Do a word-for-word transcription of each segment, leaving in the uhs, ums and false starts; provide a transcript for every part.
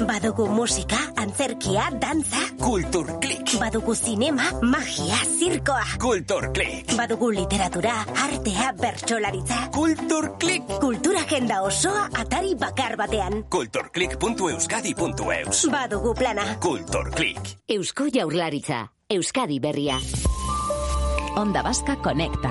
Badugu musika, antzerkia, dantza. Kulturklik. Badugu zinema, magia, zirkoa. Kulturklik. Badugu literatura, artea, bertsolaritza. Kulturklik. Kultura agenda osoa atari bakar batean. kulturklik puntu euskadi puntu eus. Badugu plana. Kulturklik. Eusko Jaurlaritza, Euskadi berria. Onda Vasca Conecta.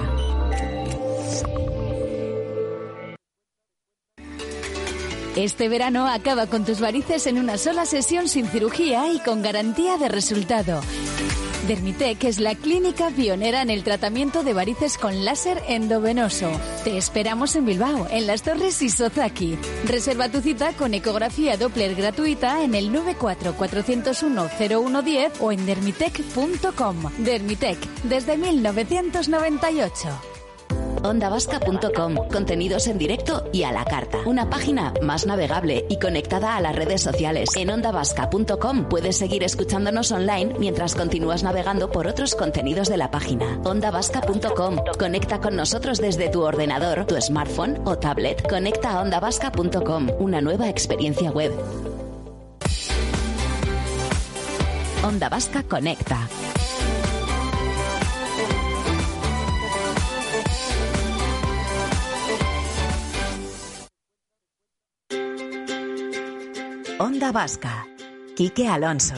Este verano acaba con tus varices en una sola sesión sin cirugía y con garantía de resultado. Dermitec es la clínica pionera en el tratamiento de varices con láser endovenoso. Te esperamos en Bilbao, en Las Torres y Sozaki. Reserva tu cita con ecografía Doppler gratuita en el nueve cuatro cuatro cero uno cero uno uno cero o en dermitec punto com. Dermitec, desde mil novecientos noventa y ocho. onda vasca punto com, contenidos en directo y a la carta. Una página más navegable y conectada a las redes sociales. En onda vasca punto com puedes seguir escuchándonos online mientras continúas navegando por otros contenidos de la página. onda vasca punto com. Conecta con nosotros desde tu ordenador, tu smartphone o tablet. Conecta a onda vasca punto com, una nueva experiencia web. Onda Vasca Conecta. Onda Vasca. Quique Alonso.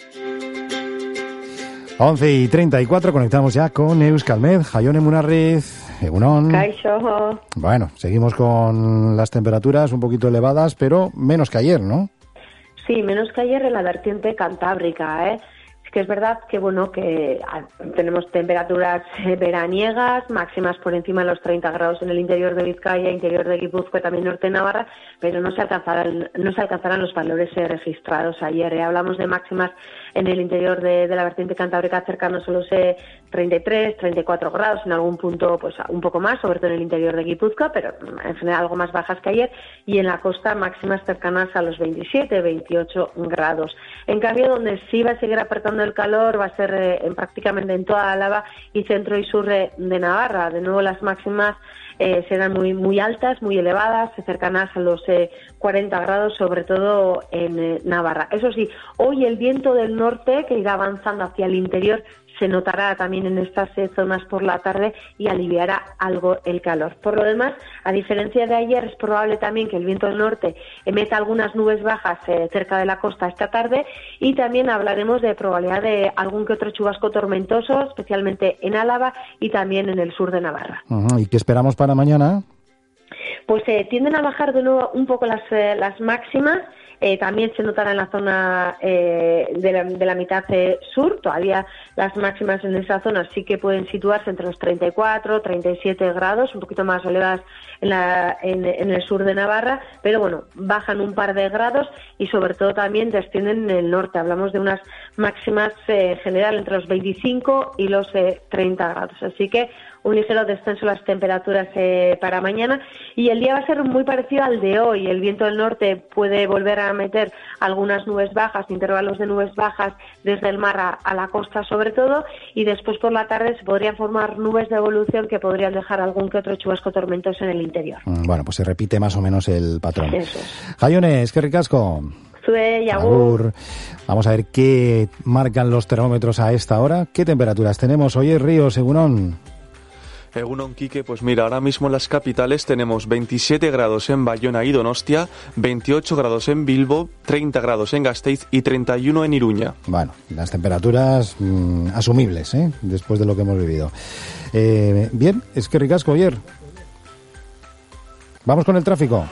once y treinta y cuatro, conectamos ya con Euskalmet. Jaione Munarriz, Egunon. Kaixo. Bueno, seguimos con las temperaturas un poquito elevadas, pero menos que ayer, ¿no? Sí, menos que ayer en la vertiente cantábrica, ¿eh? Es que es verdad que, bueno, que tenemos temperaturas veraniegas, máximas por encima de los treinta grados en el interior de Vizcaya, interior de Guipúzcoa y también norte de Navarra, pero no se alcanzarán, no se alcanzarán los valores eh, registrados ayer. ¿eh? Hablamos de máximas en el interior de, de la vertiente cantábrica cercanos a los eh, treinta y tres, treinta y cuatro grados, en algún punto pues un poco más, sobre todo en el interior de Guipúzcoa, pero en general algo más bajas que ayer, y en la costa máximas cercanas a los veintisiete, veintiocho grados. En cambio, donde sí va a seguir apretando el calor va a ser eh, en prácticamente en toda Álava y centro y sur eh, de Navarra. De nuevo las máximas eh, serán muy muy altas, muy elevadas, cercanas a los eh, cuarenta grados, sobre todo en eh, Navarra. Eso sí, hoy el viento del norte, que irá avanzando hacia el interior, se notará también en estas eh, zonas por la tarde y aliviará algo el calor. Por lo demás, a diferencia de ayer, es probable también que el viento del norte emeta algunas nubes bajas eh, cerca de la costa esta tarde, y también hablaremos de probabilidad de algún que otro chubasco tormentoso, especialmente en Álava y también en el sur de Navarra. Uh-huh. ¿Y qué esperamos para mañana? Pues eh, tienden a bajar de nuevo un poco las, eh, las máximas. Eh, también se notará en la zona eh, de, la, de la mitad eh, sur. Todavía las máximas en esa zona sí que pueden situarse entre los treinta y cuatro, treinta y siete grados, un poquito más elevadas en, la, en, en el sur de Navarra, pero bueno, bajan un par de grados y sobre todo también descienden en el norte. Hablamos de unas máximas eh, en general entre los veinticinco y los eh, treinta grados. Así que un ligero descenso en las temperaturas eh, para mañana, y el día va a ser muy parecido al de hoy. El viento del norte puede volver a meter algunas nubes bajas, intervalos de nubes bajas desde el mar a, a la costa sobre todo, y después por la tarde se podrían formar nubes de evolución que podrían dejar algún que otro chubasco tormentoso en el interior. Bueno, pues se repite más o menos el patrón. Eso es. Jaione, es que ricasco. Zue, agur. Vamos a ver qué marcan los termómetros a esta hora. ¿Qué temperaturas tenemos? Oye, Ríos, Egunon. Egunon, Quique, pues mira, ahora mismo en las capitales tenemos veintisiete grados en Bayona y Donostia, veintiocho grados en Bilbo, treinta grados en Gasteiz y treinta y uno en Iruña. Bueno, las temperaturas mmm, asumibles, ¿eh? Después de lo que hemos vivido. Eh, bien, es que ricasco, ayer. Vamos con el tráfico.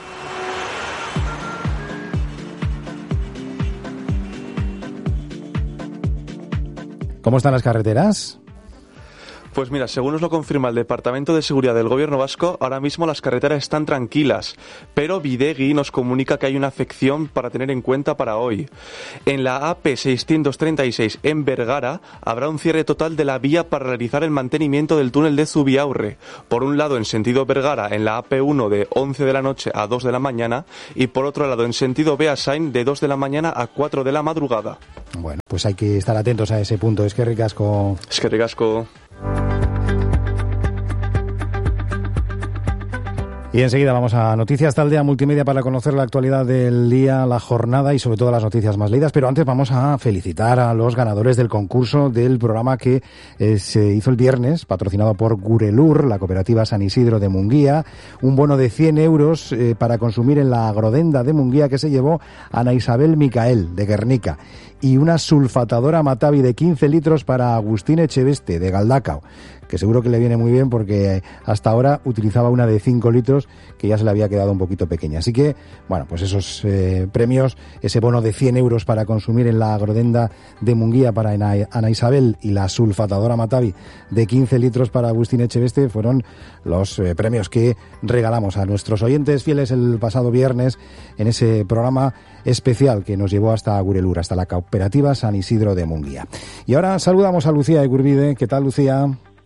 ¿Cómo están las carreteras? Pues mira, según nos lo confirma el Departamento de Seguridad del Gobierno Vasco, ahora mismo las carreteras están tranquilas, pero Bidegi nos comunica que hay una afección para tener en cuenta para hoy. En la A P seiscientos treinta y seis en Bergara habrá un cierre total de la vía para realizar el mantenimiento del túnel de Zubiaurre. Por un lado en sentido Bergara en la A P uno de once de la noche a dos de la mañana, y por otro lado en sentido Beasain de dos de la mañana a cuatro de la madrugada. Bueno, pues hay que estar atentos a ese punto. Es que ricasco. Es que ricasco. Y enseguida vamos a Noticias Taldea Multimedia para conocer la actualidad del día, la jornada y sobre todo las noticias más leídas. Pero antes vamos a felicitar a los ganadores del concurso del programa que eh, se hizo el viernes, patrocinado por Gurelur, la cooperativa San Isidro de Munguía. Un bono de cien euros eh, para consumir en la agrodenda de Munguía que se llevó Ana Isabel Micael, de Guernica. Y una sulfatadora Matavi de quince litros para Agustín Echeveste, de Galdacao, que seguro que le viene muy bien porque hasta ahora utilizaba una de cinco litros que ya se le había quedado un poquito pequeña. Así que, bueno, pues esos eh, premios, ese bono de cien euros para consumir en la agrodenda de Munguía para Ana Isabel y la sulfatadora Matavi de quince litros para Agustín Echeveste fueron los eh, premios que regalamos a nuestros oyentes fieles el pasado viernes en ese programa especial que nos llevó hasta Gurelur, hasta la cooperativa San Isidro de Munguía. Y ahora saludamos a Lucía Egurbide. ¿Qué tal, Lucía?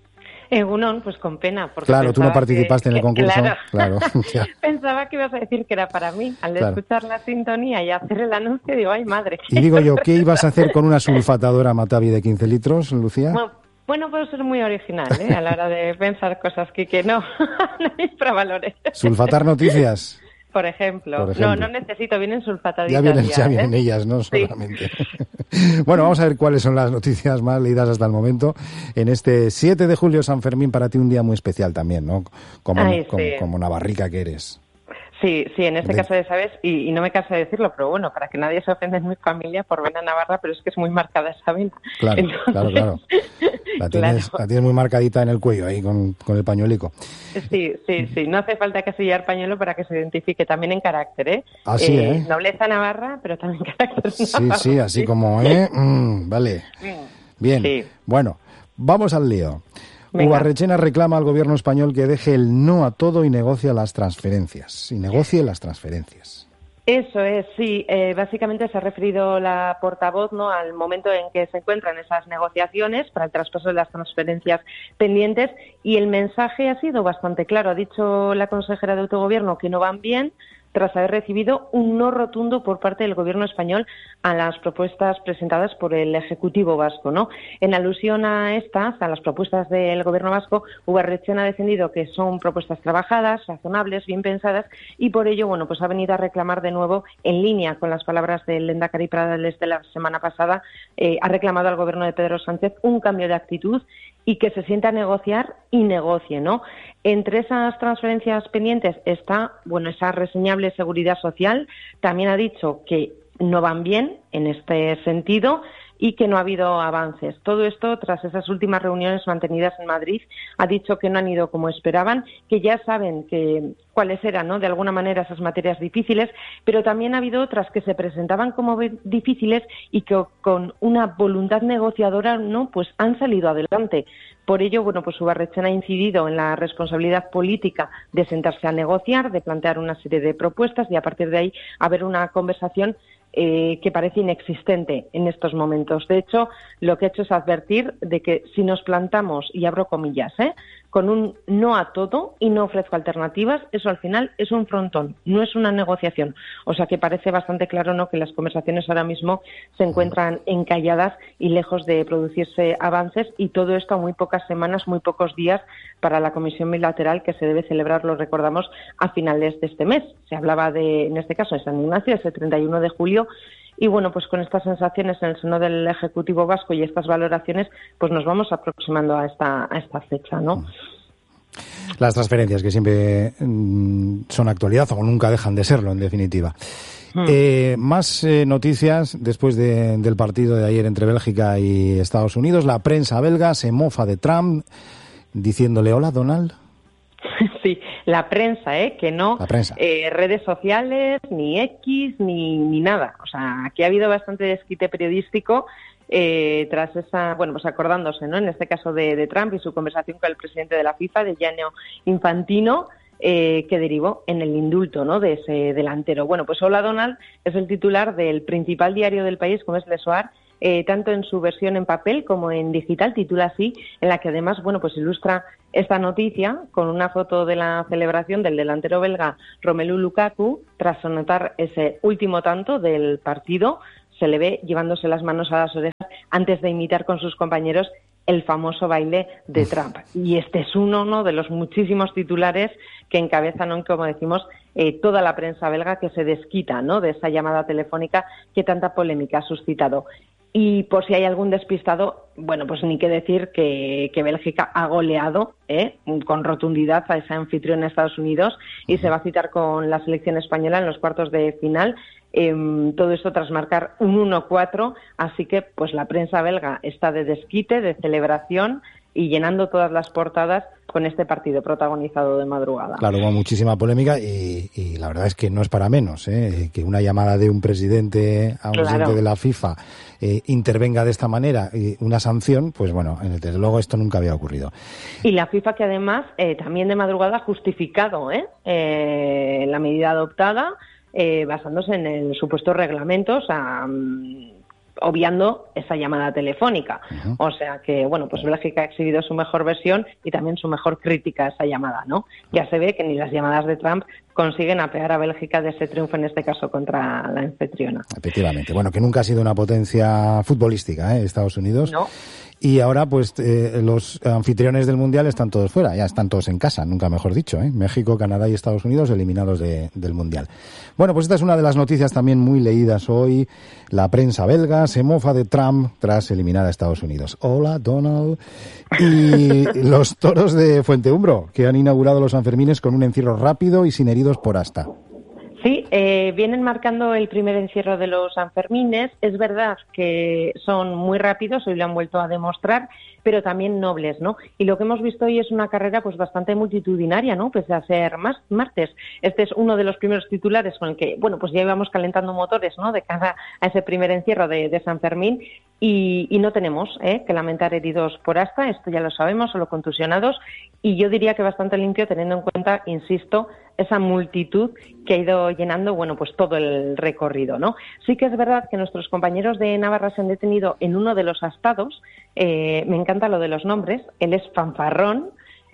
Egunon, pues con pena. Porque claro, tú no participaste que, en el concurso. Claro, claro pensaba que ibas a decir que era para mí. Al claro. escuchar la sintonía y hacer el anuncio, digo, ay, madre. Y digo yo, ¿qué ibas a hacer con una sulfatadora Matavi de quince litros, Lucía? Bueno, bueno, puedo ser muy original, ¿eh? A la hora de pensar cosas que, que no, no hay infravalores. Sulfatar noticias. Por ejemplo. Por ejemplo. No, no necesito, vienen sulfataditas. Ya vienen, ya, ya ¿eh? vienen ellas, ¿no? Solamente. Sí. Bueno, vamos a ver cuáles son las noticias más leídas hasta el momento. En este siete de julio, San Fermín, para ti un día muy especial también, ¿no? Como, Ay, como, sí. como navarrica que eres. Sí, sí, en este de... caso ya sabes, y, y no me canso de decirlo, pero bueno, para que nadie se ofenda en mi familia por vena navarra, pero es que es muy marcada esa vena. Claro, Entonces... claro, claro. La tienes, claro. la tienes muy marcadita en el cuello ahí con, con el pañuelico. Sí, sí, sí. No hace falta casillar pañuelo para que se identifique también en carácter, ¿eh? Así, ¿eh? ¿eh? Nobleza navarra, pero también carácter sí, navarro. Sí, sí, así como, ¿eh? Mm, vale. Bien. Sí. Bueno, vamos al lío. Ubarrechena reclama al gobierno español que deje el no a todo y negocie las transferencias. Y negocie las transferencias. Eso es, sí. Eh, básicamente se ha referido la portavoz, ¿no?, al momento en que se encuentran esas negociaciones para el traspaso de las transferencias pendientes, y el mensaje ha sido bastante claro. Ha dicho la consejera de Autogobierno que no van bien, tras haber recibido un no rotundo por parte del Gobierno español a las propuestas presentadas por el Ejecutivo vasco, ¿no? En alusión a estas, a las propuestas del Gobierno vasco, Ubarrechena ha defendido que son propuestas trabajadas, razonables, bien pensadas, y por ello, bueno, pues ha venido a reclamar de nuevo, en línea con las palabras del Lehendakari Pradales de la semana pasada, eh, ha reclamado al Gobierno de Pedro Sánchez un cambio de actitud y que se sienta a negociar y negocie, ¿no? Entre esas transferencias pendientes está, bueno, esa reseñable seguridad social. También ha dicho que no van bien en este sentido y que no ha habido avances. Todo esto tras esas últimas reuniones mantenidas en Madrid. Ha dicho que no han ido como esperaban, que ya saben que cuáles eran, ¿no?, de alguna manera esas materias difíciles, pero también ha habido otras que se presentaban como difíciles y que con una voluntad negociadora, ¿no?, pues han salido adelante. Por ello, bueno, pues Ubarrechena ha incidido en la responsabilidad política de sentarse a negociar, de plantear una serie de propuestas y a partir de ahí haber una conversación eh, que parece inexistente en estos momentos. De hecho, lo que ha hecho es advertir de que si nos plantamos, y abro comillas, ¿eh?, con un no a todo y no ofrezco alternativas, eso al final es un frontón, no es una negociación. O sea que parece bastante claro, ¿no?, que las conversaciones ahora mismo se encuentran encalladas y lejos de producirse avances, y todo esto a muy pocas semanas, muy pocos días para la comisión bilateral que se debe celebrar, lo recordamos, a finales de este mes. Se hablaba de, en este caso, de San Ignacio, ese treinta y uno de julio, y bueno, pues con estas sensaciones en el seno del Ejecutivo vasco y estas valoraciones, pues nos vamos aproximando a esta, a esta fecha, ¿no? Las transferencias, que siempre mmm, son actualidad o nunca dejan de serlo, en definitiva. Hmm. Eh, más eh, noticias después de, del partido de ayer entre Bélgica y Estados Unidos. La prensa belga se mofa de Trump diciéndole hola, Donald. Sí, la prensa, ¿eh? Que no eh, redes sociales, ni X, ni, ni nada. O sea, aquí ha habido bastante desquite periodístico eh, tras esa, bueno, pues acordándose, ¿no?, en este caso de, de Trump y su conversación con el presidente de la FIFA, de Gianni Infantino, eh, que derivó en el indulto, ¿no?, de ese delantero. Bueno, pues hola, Donald es el titular del principal diario del país, como es Le Soir, Eh, tanto en su versión en papel como en digital, titula así, en la que además, bueno, pues ilustra esta noticia con una foto de la celebración del delantero belga Romelu Lukaku tras anotar ese último tanto del partido. Se le ve llevándose las manos a las orejas antes de imitar con sus compañeros el famoso baile de Trump. Y este es uno, uno de los muchísimos titulares que encabezan, ¿no?, como decimos, eh, toda la prensa belga, que se desquita, ¿no?, de esa llamada telefónica que tanta polémica ha suscitado. Y por si hay algún despistado, bueno, pues ni qué decir que, que Bélgica ha goleado ¿eh? con rotundidad a ese anfitrión en Estados Unidos y se va a citar con la selección española en los cuartos de final. Eh, todo esto tras marcar un uno cuatro, así que pues la prensa belga está de desquite, de celebración y llenando todas las portadas con este partido protagonizado de madrugada. Claro, hubo muchísima polémica y, y la verdad es que no es para menos, ¿eh? Que una llamada de un presidente a un Claro. presidente de la FIFA eh, intervenga de esta manera y una sanción, pues bueno, desde luego esto nunca había ocurrido. Y la FIFA que además eh, también de madrugada ha justificado ¿eh? Eh, la medida adoptada eh, basándose en el supuesto reglamento, o sea, mm, obviando esa llamada telefónica. Uh-huh. O sea que, bueno, pues Bélgica ha exhibido su mejor versión y también su mejor crítica a esa llamada, ¿no? Ya se ve que ni las llamadas de Trump consiguen apear a Bélgica de ese triunfo, en este caso contra la anfitriona. Efectivamente. Bueno, que nunca ha sido una potencia futbolística, ¿eh? Estados Unidos. No. Y ahora, pues, eh, los anfitriones del Mundial están todos fuera, ya están todos en casa, nunca mejor dicho, ¿eh? México, Canadá y Estados Unidos eliminados de, del Mundial. Bueno, pues esta es una de las noticias también muy leídas hoy. La prensa belga se mofa de Trump tras eliminar a Estados Unidos. Hola, Donald. Y los toros de Fuenteumbro, que han inaugurado los Sanfermines con un encierro rápido y sin heridos por asta. Sí, eh, vienen marcando el primer encierro de los Sanfermines. Es verdad que son muy rápidos, hoy lo han vuelto a demostrar, pero también nobles, ¿no? Y lo que hemos visto hoy es una carrera pues bastante multitudinaria, ¿no? Pese a ser más martes. Este es uno de los primeros titulares con el que, bueno, pues ya íbamos calentando motores, ¿no? De cara a ese primer encierro de, de San Fermín y, y no tenemos ¿eh? que lamentar heridos por asta, esto ya lo sabemos, solo contusionados, y yo diría que bastante limpio teniendo en cuenta, insisto, esa multitud que ha ido llenando, bueno, pues todo el recorrido, ¿no? Sí que es verdad que nuestros compañeros de Navarra se han detenido en uno de los astados, eh, me encanta lo de los nombres, él es Fanfarrón,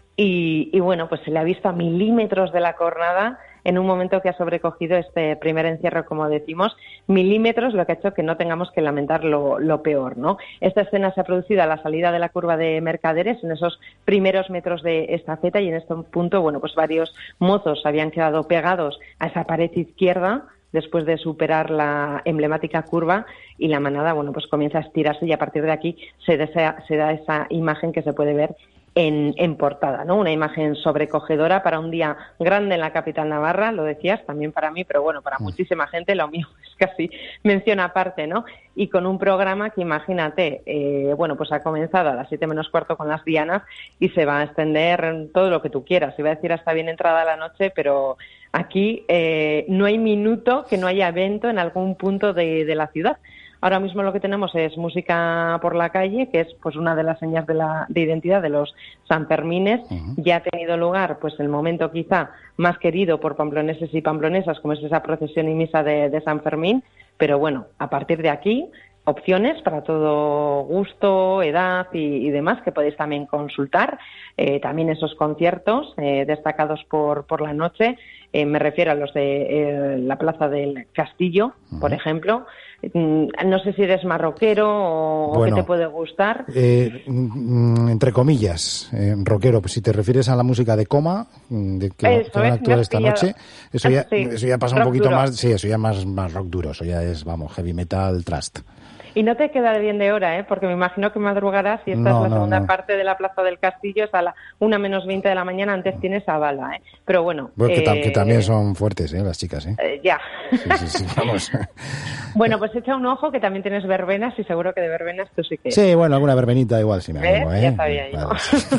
y, y bueno, pues se le ha visto a milímetros de la cornada en un momento que ha sobrecogido este primer encierro, como decimos, milímetros, lo que ha hecho que no tengamos que lamentar lo, lo peor, ¿no? Esta escena se ha producido a la salida de la curva de Mercaderes, en esos primeros metros de estafeta, y en este punto, bueno, pues varios mozos habían quedado pegados a esa pared izquierda después de superar la emblemática curva, y la manada, bueno, pues comienza a estirarse, y a partir de aquí se, desea, se da esa imagen que se puede ver En, en portada, ¿no? Una imagen sobrecogedora para un día grande en la capital navarra, lo decías, también para mí, pero bueno, para muchísima gente, lo mío es casi mención aparte, ¿no? Y con un programa que, imagínate, eh, bueno, pues ha comenzado a las siete menos cuarto con las dianas y se va a extender en todo lo que tú quieras. Iba a decir hasta bien entrada la noche, pero aquí eh, no hay minuto que no haya evento en algún punto de, de la ciudad. Ahora mismo lo que tenemos es música por la calle, que es pues una de las señas de, la, de identidad de los Sanfermines. Uh-huh. Ya ha tenido lugar pues el momento quizá más querido por pamploneses y pamplonesas, como es esa procesión y misa de, de San Fermín, pero bueno, a partir de aquí, opciones para todo gusto, edad y, y demás, que podéis también consultar. Eh, también esos conciertos eh, destacados por, por la noche, eh, me refiero a los de eh, la Plaza del Castillo, uh-huh. por ejemplo. No sé si eres marroquero o bueno, qué te puede gustar. Eh, entre comillas, eh, rockero, pues si te refieres a la música de Coma, de que, que van a actuar esta pillado. noche, eso ya, sí, eso ya pasa un poquito duro. más, sí, eso ya más, más rock duro, eso ya es, vamos, heavy metal, trust. Y no te queda bien de hora, ¿eh? Porque me imagino que madrugarás y esta no, es la no, segunda no. parte de la Plaza del Castillo, es a la una menos veinte de la mañana, antes tienes a Bala, ¿eh? Pero bueno... Bueno, que, eh, tam- que también son fuertes, ¿eh? Las chicas, ¿eh? eh ya. Sí, sí, sí, vamos. Bueno, pues echa un ojo, que también tienes verbenas y seguro que de verbenas tú sí que... Sí, bueno, alguna verbenita igual sí me animo, ¿eh? Ya sabía yo.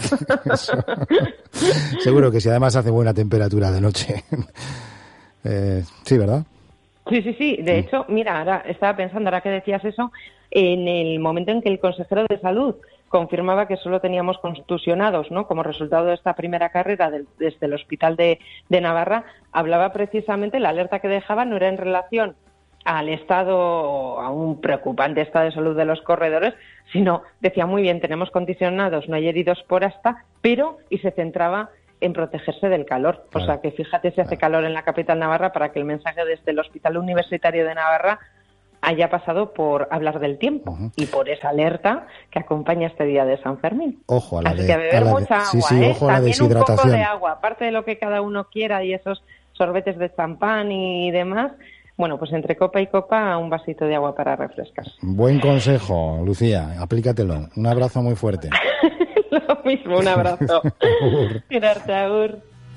Vale. Seguro que sí, además hace buena temperatura de noche. eh, sí, ¿verdad? Sí, sí, sí. De hecho, mira, ahora estaba pensando, ahora que decías eso, en el momento en que el consejero de Salud confirmaba que solo teníamos contusionados, ¿no? Como resultado de esta primera carrera del, desde el Hospital de, de Navarra, hablaba precisamente, la alerta que dejaba no era en relación al estado, a un preocupante estado de salud de los corredores, sino decía muy bien, tenemos contusionados, no hay heridos por asta, pero, y se centraba en protegerse del calor. Claro. O sea que fíjate si hace calor en la capital navarra para que el mensaje desde el Hospital Universitario de Navarra haya pasado por hablar del tiempo uh-huh. y por esa alerta que acompaña este día de San Fermín. Ojo a la Así de, que a beber a la mucha de, agua, sí, sí, ¿eh? ojo a la También deshidratación. un poco de agua, aparte de lo que cada uno quiera y esos sorbetes de champán y demás. Bueno, pues entre copa y copa un vasito de agua para refrescarse. Buen consejo, Lucía, aplícatelo. Un abrazo muy fuerte. Lo mismo, un abrazo. Gracias, Agur.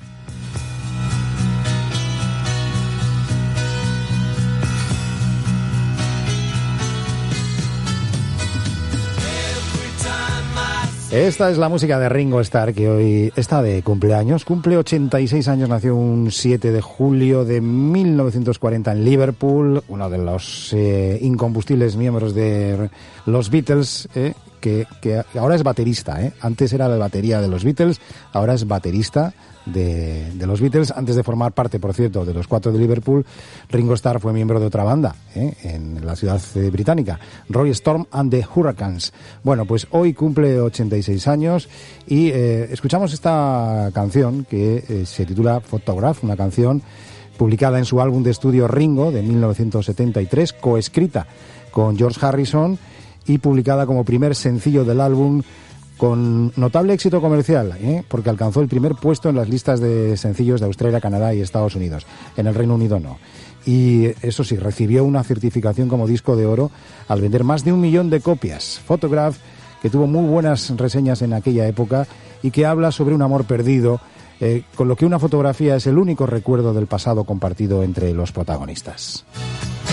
Esta es la música de Ringo Starr, que hoy está de cumpleaños. Cumple ochenta y seis años, nació un siete de julio de mil novecientos cuarenta en Liverpool, uno de los eh, incombustibles miembros de los Beatles, eh, que, que ahora es baterista. Eh. Antes era la batería de los Beatles, ahora es baterista de, de los Beatles. Antes de formar parte, por cierto, de los cuatro de Liverpool, Ringo Starr fue miembro de otra banda eh, en la ciudad eh, británica, Roy Storm and the Hurricanes. Bueno, pues hoy cumple ochenta y seis años y eh, escuchamos esta canción que eh, se titula Photograph, una canción publicada en su álbum de estudio Ringo de mil novecientos setenta y tres, coescrita con George Harrison y publicada como primer sencillo del álbum, con notable éxito comercial, ¿eh? porque alcanzó el primer puesto en las listas de sencillos de Australia, Canadá y Estados Unidos. En el Reino Unido no. Y eso sí, recibió una certificación como disco de oro al vender más de un millón de copias. Photograph, que tuvo muy buenas reseñas en aquella época y que habla sobre un amor perdido, eh, con lo que una fotografía es el único recuerdo del pasado compartido entre los protagonistas.